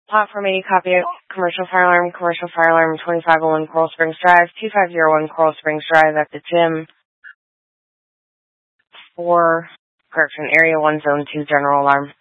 Platform 80, copy it. Commercial fire alarm, 2501 Coral Springs Drive, 2501 Coral Springs Drive at the gym. Area 1, Zone 2, general alarm.